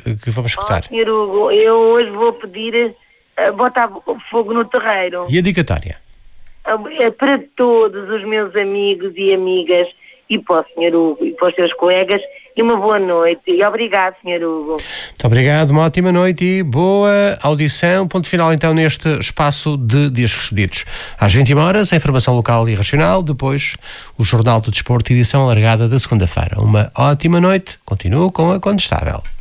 que vamos escutar? Sr. Hugo, eu hoje vou pedir botar fogo no terreiro. E a dedicatória? É para todos os meus amigos e amigas e para o Sr. Hugo e para os seus colegas, e uma boa noite. E obrigado, Sr. Hugo. Muito obrigado, uma ótima noite e boa audição. Ponto final então neste espaço de Dias Despedidos. Às 21h, a informação local e regional, depois o Jornal do Desporto, edição alargada da segunda-feira. Uma ótima noite, continuo com a Condestável.